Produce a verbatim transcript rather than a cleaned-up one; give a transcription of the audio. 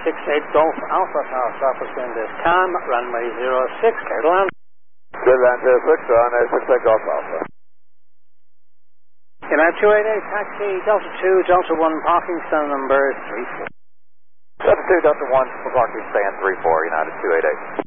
six eight Golf Alpha Tower, Southwest wind is calm, runway zero six, clear to land. Good land zero six, runway six eight Golf Alpha. United two eight eight, taxi, Delta two, Delta one, parking stand number three four. Delta two, Delta one, parking stand three four, United two eight eight.